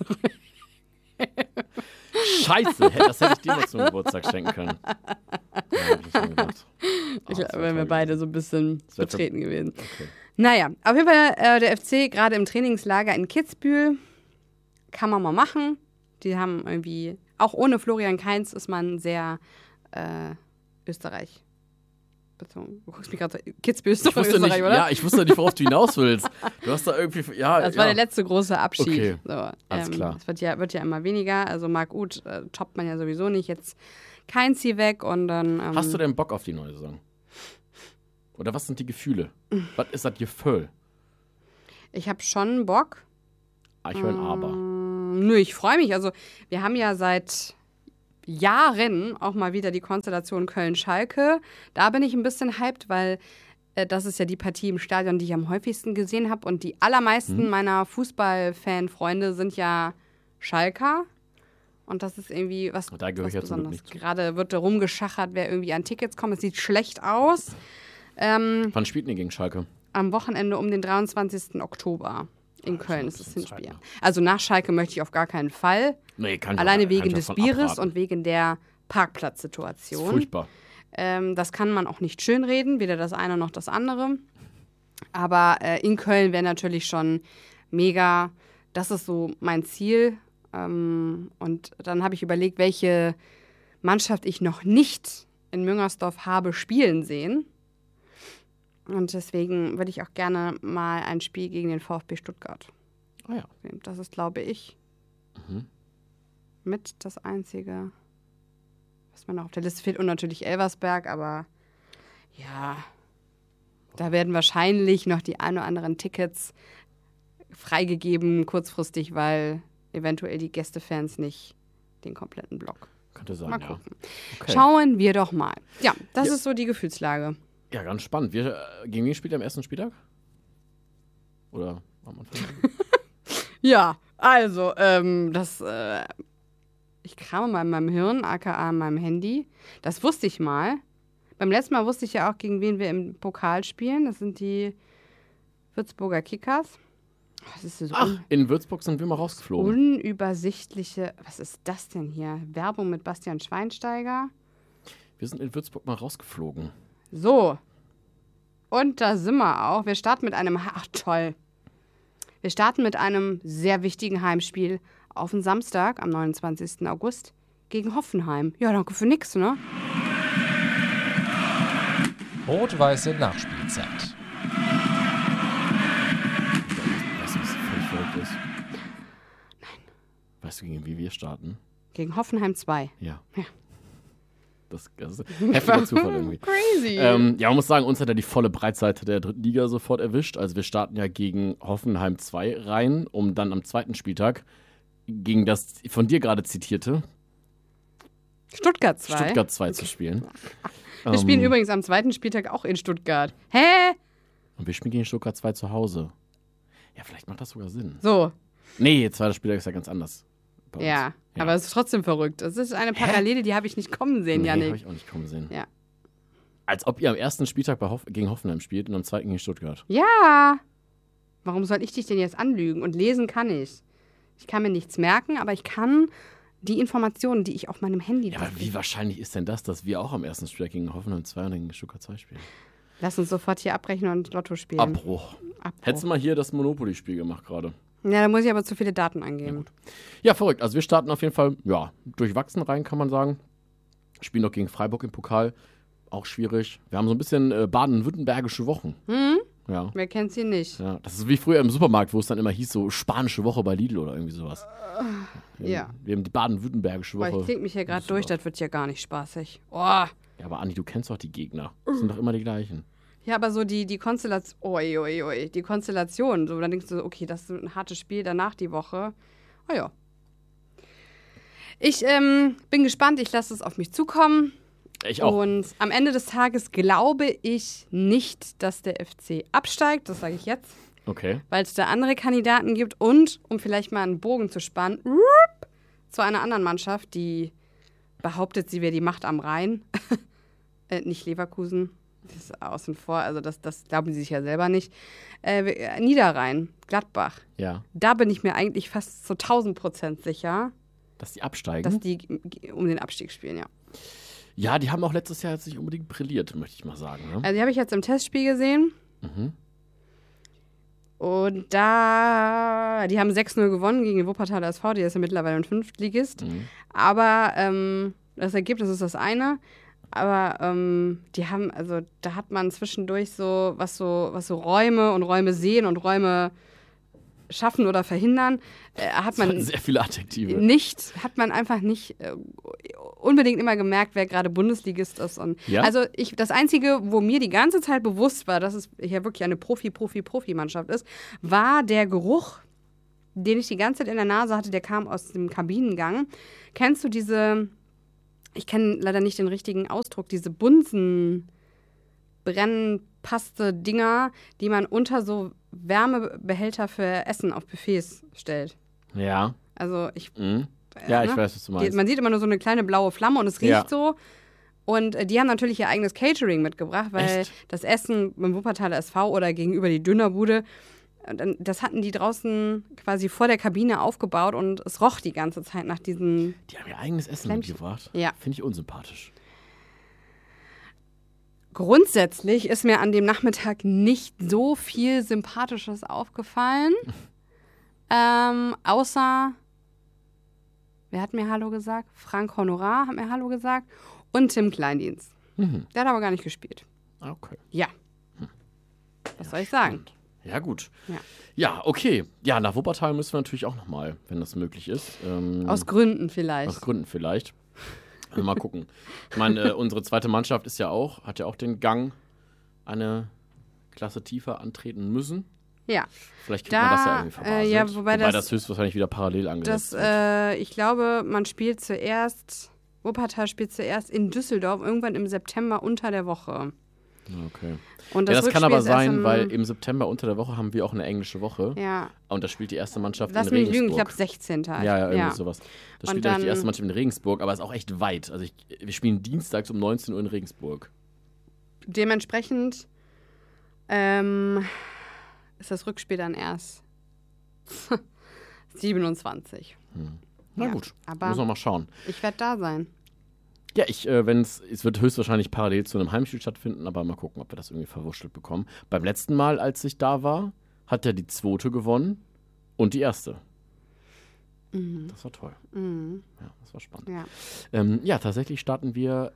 Scheiße, das hätte ich dir mal zum Geburtstag schenken können. Ja, hab ich schon gedacht. Wären wir beide so ein bisschen betreten gewesen. Okay. Naja, auf jeden Fall der FC gerade im Trainingslager in Kitzbühel. Kann man mal machen. Die haben irgendwie, auch ohne Florian Kainz ist man sehr Österreich bezogen. Du guckst mich gerade so, Kitzbühel ist doch Ich wusste Österreich, nicht, oder? ja, ich wusste nicht, worauf du hinaus willst. Du hast da irgendwie, ja. Das war der letzte große Abschied. Okay, So, alles klar. Es wird ja immer weniger. Also Marc Uth toppt man ja sowieso nicht. Jetzt kein Zieh weg und dann. Hast du denn Bock auf die neue Saison? Oder was sind die Gefühle? Was ist das Gefühl? Ich habe schon Bock. Ich höre ein Aber. Nö, ich freue mich. Also wir haben ja seit Jahren auch mal wieder die Konstellation Köln-Schalke. Da bin ich ein bisschen hyped, weil das ist ja die Partie im Stadion, die ich am häufigsten gesehen habe. Und die allermeisten meiner Fußballfan-Freunde sind ja Schalker. Und das ist irgendwie was, Da gehöre ich jetzt Besonderes. nicht zu. Gerade wird da rumgeschachert, wer irgendwie an Tickets kommt. Es sieht schlecht aus. Wann spielt ihr gegen Schalke? Am Wochenende um den 23. Oktober. In Köln ist das bisschen Zeit Hinspiel. noch. Also nach Schalke möchte ich auf gar keinen Fall. Nee, kann ich Alleine auch- wegen kann ich des davon Bieres abraten. und wegen der Das ist Parkplatzsituation. furchtbar. Das kann man auch nicht schönreden, weder das eine noch das andere. Aber in Köln wäre natürlich schon mega. Das ist so mein Ziel. Und dann habe ich überlegt, welche Mannschaft ich noch nicht in Müngersdorf habe spielen sehen. Und deswegen würde ich auch gerne mal ein Spiel gegen den VfB Stuttgart Ah ja. sehen. Das ist, glaube ich, mit das Einzige, was mir noch auf der Liste fehlt. Und natürlich Elversberg, aber ja, da werden wahrscheinlich noch die ein oder anderen Tickets freigegeben, kurzfristig, weil eventuell die Gästefans nicht den kompletten Block. Könnte sein, Mal ja. gucken. Okay. Schauen wir doch mal. Ja, das Ja. ist so die Gefühlslage. Ja, ganz spannend. Gegen wen spielt ihr am ersten Spieltag? Oder am Anfang? Ja, also, ich krame mal in meinem Hirn, aka in meinem Handy. Das wusste ich mal. Beim letzten Mal wusste ich ja auch, gegen wen wir im Pokal spielen. Das sind die Würzburger Kickers. Das ist so Ach, in Würzburg sind wir mal rausgeflogen. unübersichtliche. Was ist das denn hier? Werbung mit Bastian Schweinsteiger. Wir sind in Würzburg mal rausgeflogen. So. Und da sind wir auch. Wir starten mit einem. Ach, toll. Wir starten mit einem sehr wichtigen Heimspiel auf den Samstag am 29. August gegen Hoffenheim. Ja, danke für nix, ne? Rot-weiße Nachspielzeit. Weißt du, was völlig verrückt ist? Nein. Weißt du, gegen wie wir starten? Gegen Hoffenheim 2. Ja. Ja. Das ist ein heftiger Zufall irgendwie. Crazy. Ja, man muss sagen, uns hat ja die volle Breitseite der dritten Liga sofort erwischt. Also wir starten ja gegen Hoffenheim 2 rein, um dann am zweiten Spieltag gegen das von dir gerade zitierte Stuttgart 2. Stuttgart 2 zu spielen. Wir spielen übrigens am zweiten Spieltag auch in Stuttgart. Hä? Und wir spielen gegen Stuttgart 2 zu Hause. Ja, vielleicht macht das sogar Sinn. So, Nee, zweiter Spieltag ist ja ganz anders. bei uns. ja. Aber es ist trotzdem verrückt. Es ist eine Parallele, die habe ich nicht kommen sehen, Nee, habe Jannik. ich auch nicht kommen sehen. Ja. Als ob ihr am ersten Spieltag gegen Hoffenheim spielt und am zweiten gegen Stuttgart. Ja. Warum soll ich dich denn jetzt anlügen? Und lesen kann ich. Ich kann mir nichts merken, aber ich kann die Informationen, die ich auf meinem Handy Ja, aber wie wahrscheinlich ist denn das, dass wir auch am ersten Spieltag gegen Hoffenheim 2 und gegen Stuttgart 2 spielen? Lass uns sofort hier abbrechen und Lotto spielen. Abbruch. Hättest du mal hier das Monopoly-Spiel gemacht gerade. Ja, da muss ich aber zu viele Daten angeben. Ja, verrückt. Also wir starten auf jeden Fall, ja, durchwachsen rein, kann man sagen. Spielen noch gegen Freiburg im Pokal. Auch schwierig. Wir haben so ein bisschen baden-württembergische Wochen. Ja. Wer kennt sie nicht? Ja, das ist wie früher im Supermarkt, wo es dann immer hieß, so spanische Woche bei Lidl oder irgendwie sowas. Ja. Wir haben die baden-württembergische Boah, Woche. ich klinge mich hier gerade durch, das wird ja gar nicht spaßig. Oh. Ja, aber Andi, du kennst doch die Gegner. Das sind doch immer die gleichen. Ja, aber so die Konstellation, die Konstellation, so, dann denkst du, okay, das ist ein hartes Spiel, danach die Woche. Oh ja. Ich bin gespannt, ich lasse es auf mich zukommen. Ich auch. Und am Ende des Tages glaube ich nicht, dass der FC absteigt, das sage ich jetzt, Okay. weil es da andere Kandidaten gibt und, um vielleicht mal einen Bogen zu spannen, zu einer anderen Mannschaft, die behauptet, sie wäre die Macht am Rhein. Nicht Leverkusen, das ist außen vor, also das glauben sie sich ja selber nicht. Niederrhein, Gladbach, Ja. da bin ich mir eigentlich fast zu 1000% sicher, Dass die absteigen. dass die um den Abstieg spielen, ja. Ja, die haben auch letztes Jahr jetzt nicht unbedingt brilliert, möchte ich mal sagen. Ne? Also die habe ich jetzt im Testspiel gesehen. Und die haben 6-0 gewonnen gegen den Wuppertaler SV, die ist ja mittlerweile ein Fünftligist. Aber das Ergebnis ist das eine. Aber die haben, also da hat man zwischendurch so Räume und Räume sehen und Räume schaffen oder verhindern, hat man sehr viele Adjektive. Hat man einfach nicht unbedingt immer gemerkt, wer gerade Bundesligist ist. Und ja? Also das Einzige, wo mir die ganze Zeit bewusst war, dass es hier wirklich eine Profi-Mannschaft ist, war der Geruch, den ich die ganze Zeit in der Nase hatte, der kam aus dem Kabinengang. Kennst du diese, ich kenne leider nicht den richtigen Ausdruck, diese Bunsenbrennpaste-Dinger, die man unter so Wärmebehälter für Essen auf Buffets stellt. Ja. Also ich ja, ich weiß, was du meinst. Man sieht immer nur so eine kleine blaue Flamme und es riecht so. Und die haben natürlich ihr eigenes Catering mitgebracht, weil das Essen beim Wuppertaler SV oder gegenüber die Dönerbude, das hatten die draußen quasi vor der Kabine aufgebaut und es roch die ganze Zeit nach diesen... Die haben ihr eigenes Essen mitgebracht? Ja. Finde ich unsympathisch. Grundsätzlich ist mir an dem Nachmittag nicht so viel Sympathisches aufgefallen, außer... Wer hat mir Hallo gesagt? Frank Honorar hat mir Hallo gesagt. Und Tim Kleindienst. Der hat aber gar nicht gespielt. Okay. Ja. Was soll ich sagen? Ja, gut. Ja. Ja, okay. Ja, nach Wuppertal müssen wir natürlich auch nochmal, wenn das möglich ist. Aus Gründen vielleicht. Aus Gründen vielleicht. Mal gucken. Ich meine, unsere zweite Mannschaft hat ja auch den Gang eine Klasse tiefer antreten müssen. Ja. Vielleicht kriegt man das ja irgendwie verbaselt. Ja, wobei das höchstwahrscheinlich wieder parallel angesetzt wird. Ich glaube, Wuppertal spielt zuerst in Düsseldorf, irgendwann im September unter der Woche. Okay. Und das kann aber sein, weil im September unter der Woche haben wir auch eine englische Woche. Ja. Und da spielt die erste Mannschaft Lass in Regensburg. mich lügen, ich glaube 16. Ja, irgendwie sowas. Da spielt dann die erste Mannschaft in Regensburg, aber ist auch echt weit. Also wir spielen dienstags um 19 Uhr in Regensburg. Dementsprechend ist das Rückspiel dann erst 27. Na gut, aber müssen wir mal schauen. Ich werde da sein. Ja, es wird höchstwahrscheinlich parallel zu einem Heimspiel stattfinden, aber mal gucken, ob wir das irgendwie verwurschtelt bekommen. Beim letzten Mal, als ich da war, hat er die zweite gewonnen und die erste. Das war toll. Ja, das war spannend. Ja, Tatsächlich starten wir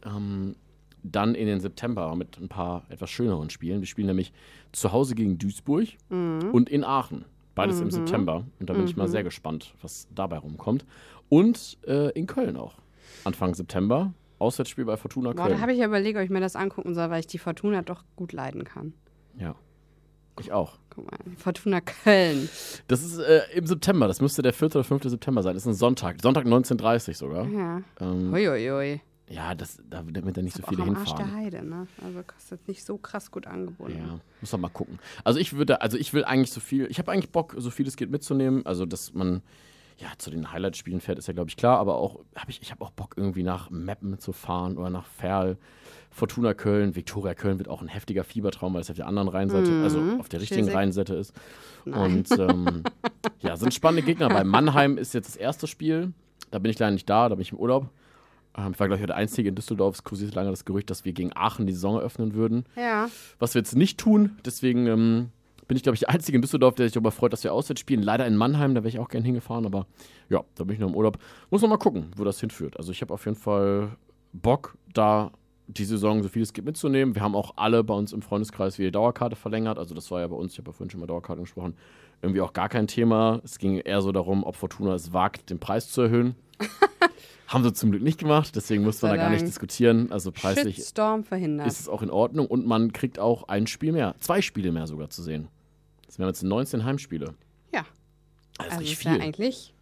dann in den September mit ein paar etwas schöneren Spielen. Wir spielen nämlich zu Hause gegen Duisburg und in Aachen. Beides im September. Und da bin ich mal sehr gespannt, was dabei rumkommt. Und in Köln auch. Anfang September. Auswärtsspiel bei Fortuna Köln. Da habe ich ja überlegt, ob ich mir das angucken soll, weil ich die Fortuna doch gut leiden kann. Ja. Ich auch. Guck mal, Fortuna Köln. Das ist im September. Das müsste der 4. oder 5. September sein. Das ist ein Sonntag. Sonntag 19:30 sogar. Ja. Uiuiui. Ja, damit da nicht so auch viele am hinfahren. Arsch der Heide, ne? Also kostet nicht so krass gut angeboten. Ja, muss man mal gucken. Also ich will eigentlich ich habe eigentlich Bock, so viel es geht mitzunehmen. Also, dass man zu den Highlight-Spielen fährt, ist ja, glaube ich, klar. Aber auch, ich habe auch Bock, irgendwie nach Meppen zu fahren oder nach Ferl, Fortuna Köln. Viktoria Köln wird auch ein heftiger Fiebertraum, weil es auf der anderen Rheinseite, also auf der richtigen Rheinseite ist. Nein. Und sind spannende Gegner. Bei Mannheim ist jetzt das erste Spiel. Da bin ich leider nicht da bin ich im Urlaub. Ich war, glaube ich, der Einzige in Düsseldorf. Es kursierte lange das Gerücht, dass wir gegen Aachen die Saison eröffnen würden. Ja. Was wir jetzt nicht tun. Deswegen bin ich, glaube ich, der Einzige in Düsseldorf, der sich darüber freut, dass wir auswärts spielen. Leider in Mannheim, da wäre ich auch gerne hingefahren. Aber ja, da bin ich noch im Urlaub. Muss noch mal gucken, wo das hinführt. Also ich habe auf jeden Fall Bock, da die Saison so viel es geht mitzunehmen. Wir haben auch alle bei uns im Freundeskreis wieder die Dauerkarte verlängert. Also das war ja bei uns, ich habe ja vorhin schon mal Dauerkarte gesprochen, irgendwie auch gar kein Thema. Es ging eher so darum, ob Fortuna es wagt, den Preis zu erhöhen. Haben sie zum Glück nicht gemacht, deswegen musste man da gar nicht diskutieren. Also preislich Shitstorm verhindert. Ist es auch in Ordnung und man kriegt auch ein Spiel mehr, 2 Spiele mehr sogar zu sehen. Das wären jetzt 19 Heimspiele. Ja. Das ist also richtig ist viel. ja eigentlich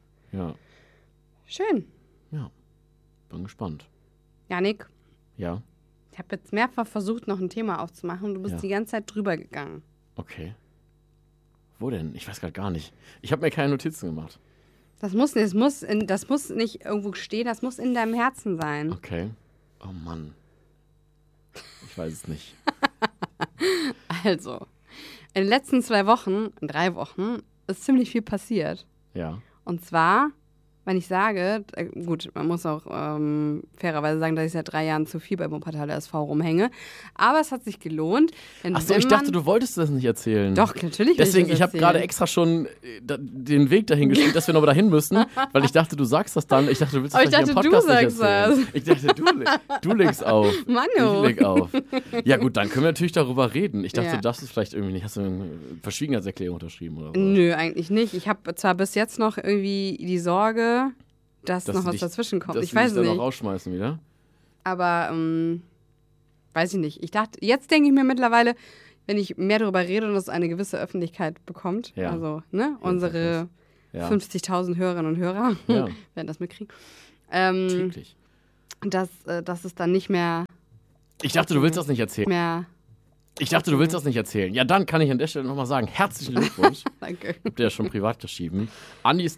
schön. Ja, bin gespannt. Jannik, Ja, ich habe jetzt mehrfach versucht, noch ein Thema aufzumachen. Du bist die ganze Zeit drüber gegangen. okay. Wo denn? Ich weiß gerade gar nicht. Ich habe mir keine Notizen gemacht. Das muss nicht irgendwo stehen, das muss in deinem Herzen sein. Okay. Oh Mann. Ich weiß es nicht. Also, in den letzten 3 Wochen ist ziemlich viel passiert. Ja. Und zwar wenn ich sage, gut, man muss auch fairerweise sagen, dass ich seit 3 Jahren zu viel bei Wuppertaler SV rumhänge, aber es hat sich gelohnt. Achso, ich dachte, du wolltest das nicht erzählen. Doch, natürlich. Deswegen, ich habe gerade extra schon den Weg dahin geschrieben, dass wir noch mal dahin müssen, weil ich dachte, du sagst das dann. Ich dachte, du willst das vielleicht im Podcast nicht erzählen. Ich dachte, du legst auf. Manu. Ich leg auf. Ja gut, dann können wir natürlich darüber reden. Ich dachte, du darfst es vielleicht irgendwie nicht. Hast du eine Verschwiegenheitserklärung unterschrieben oder so? Nö, eigentlich nicht. Ich habe zwar bis jetzt noch irgendwie die Sorge, dass noch was dazwischen kommt. Ich weiß es nicht. Dass noch rausschmeißen wieder? Aber, weiß ich nicht. Ich dachte, jetzt denke ich mir mittlerweile, wenn ich mehr darüber rede und es eine gewisse Öffentlichkeit bekommt, also, ne, unsere 50.000 Hörerinnen und Hörer werden das mitkriegen, dass es dann nicht mehr... Ich dachte, du willst das nicht erzählen. Ich dachte, du willst das nicht erzählen. Ja, dann kann ich an der Stelle nochmal sagen, herzlichen Glückwunsch. Danke. Habt ihr ja schon privat geschrieben. Andi ist